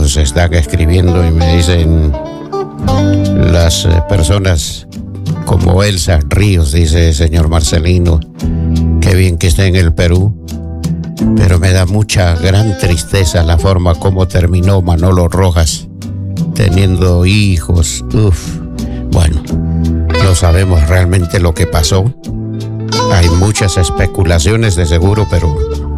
muchos están escribiendo y me dicen las personas como Elsa Ríos, dice señor Marcelino, qué bien que está en el Perú, pero me da mucha gran tristeza la forma como terminó Manolo Rojas teniendo hijos. Bueno, no sabemos realmente lo que pasó. Hay muchas especulaciones de seguro, pero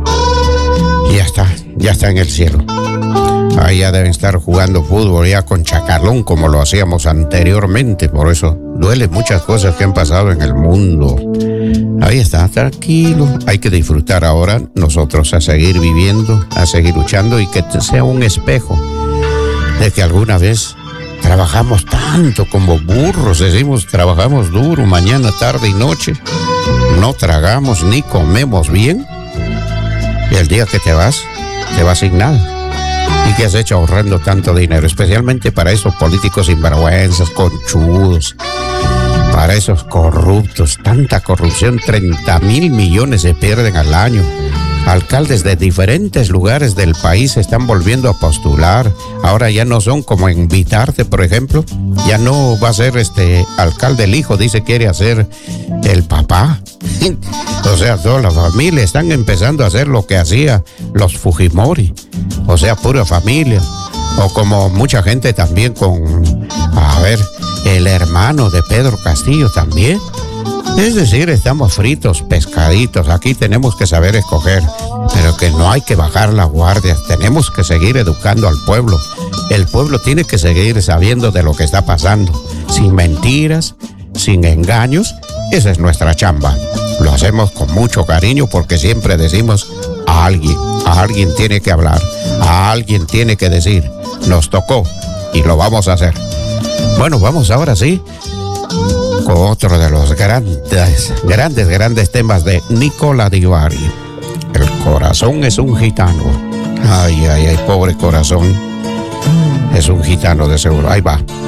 ya está en el cielo. Ahí ya deben estar jugando fútbol ya con chacalón como lo hacíamos anteriormente. Por eso duele muchas cosas que han pasado en el mundo. Ahí está, tranquilo. Hay que disfrutar ahora nosotros, a seguir viviendo, a seguir luchando, y que sea un espejo de que alguna vez trabajamos tanto como burros, decimos, trabajamos duro mañana, tarde y noche, no tragamos ni comemos bien, y el día que te vas sin nada. ¿Y qué has hecho ahorrando tanto dinero? Especialmente para esos políticos sinvergüenzas, conchudos, para esos corruptos, tanta corrupción, 30,000 millones se pierden al año. Alcaldes de diferentes lugares del país se están volviendo a postular. Ahora ya no son como en Vitarte, por ejemplo. Ya no va a ser alcalde el hijo, dice quiere hacer el papá. O sea, toda la familia están empezando a hacer lo que hacía los Fujimori. O sea, pura familia. O como mucha gente también el hermano de Pedro Castillo también. Es decir, estamos fritos, pescaditos. Aquí tenemos que saber escoger, pero que no hay que bajar la guardia. Tenemos que seguir educando al pueblo. El pueblo tiene que seguir sabiendo de lo que está pasando, sin mentiras, sin engaños. Esa es nuestra chamba. Lo hacemos con mucho cariño porque siempre decimos a alguien tiene que hablar, a alguien tiene que decir, nos tocó y lo vamos a hacer. Bueno, vamos ahora sí con otro de los grandes temas de Nicola Di Bari. El corazón es un gitano. Ay, pobre corazón. Es un gitano de seguro. Ahí va.